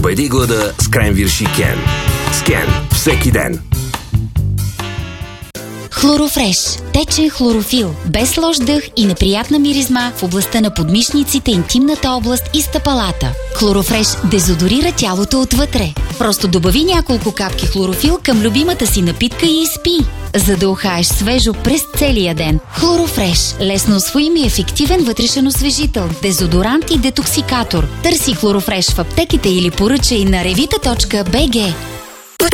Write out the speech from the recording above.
Победи глада с Кренвирш и Кен. С Кен всеки ден. Хлорофреш. Течен хлорофил. Без лош дъх и неприятна миризма в областта на подмишниците, интимната област и стъпалата. Хлорофреш дезодорира тялото отвътре. Просто добави няколко капки хлорофил към любимата си напитка и изпи, за да ухаеш свежо през целия ден. Хлорофреш. Лесно усвоим и ефективен вътрешен освежител, дезодорант и детоксикатор. Търси Хлорофреш в аптеките или поръчай на revita.bg.